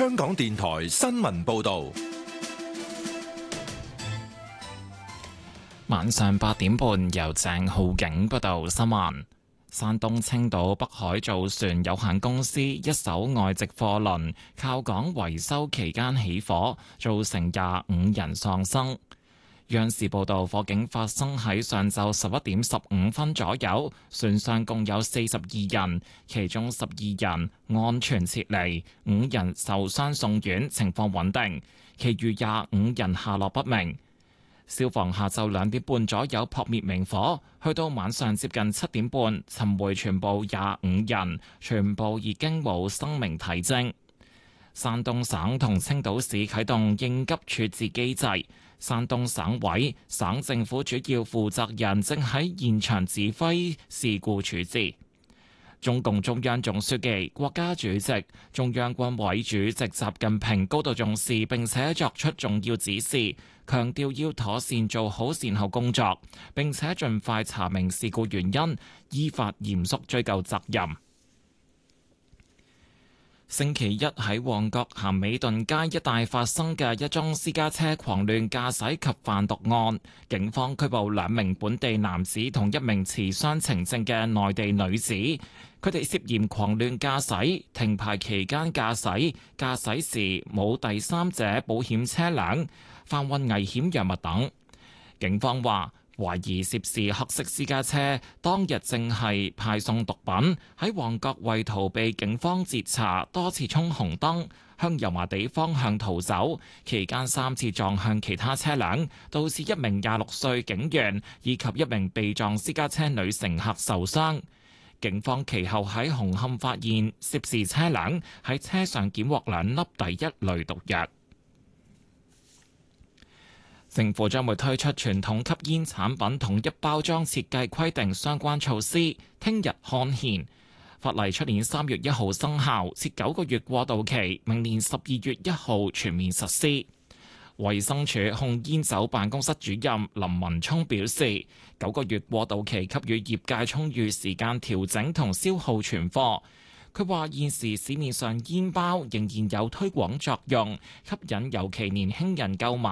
香港電台新聞報道。 晚上8點半，由鄭浩景報道新聞。山東青島北海造船有限公司一艘外籍貨輪靠港維修期間起火，造成25人喪生。央視報道，火警發生喺上晝11點15分左右，船上共有42人，其中12人安全撤離，5人受傷送院，情況穩定，其餘25人下落不明。消防下晝2點半左右撲滅明火，去到晚上接近7點半，尋回全部25人，全部已經冇生命體徵。山東省同青島市啟動應急處置機制，山東省委、省政府主要負責人正喺現場指揮事故處置。中共中央總書記、國家主席、中央軍委主席習近平高度重視並且作出重要指示，強調要妥善做好善後工作，並且盡快查明事故原因，依法嚴肅追究責任。星期一喺旺角咸美頓街一帶發生嘅一宗私家車狂亂駕駛及販毒案，警方拘捕2名本地男子同1名持雙程證嘅內地女子，佢哋涉嫌狂亂駕駛、停牌期間駕駛、駕駛時冇第三者保險車輛、販運危險藥物等。警方話，懷疑涉事黑色私家車當日正係派送毒品，喺旺角為逃避警方截查，多次衝紅燈，向油麻地方向逃走，期間3次撞向其他車輛，導致1名26歲警員以及1名被撞私家車女乘客受傷。警方其後喺紅磡發現涉事車輛，喺車上檢獲2粒第一類毒藥。政府將會推出傳統吸煙產品統一包裝設計規定相關措施，聽日刊憲。法例出年3月1號生效，設9個月過渡期，明年12月1號全面實施。衛生署控煙酒辦公室主任林文聰表示，9個月過渡期給予業界充裕時間調整同消耗存貨。佢話現時市面上煙包仍然有推廣作用，吸引尤其年輕人購買。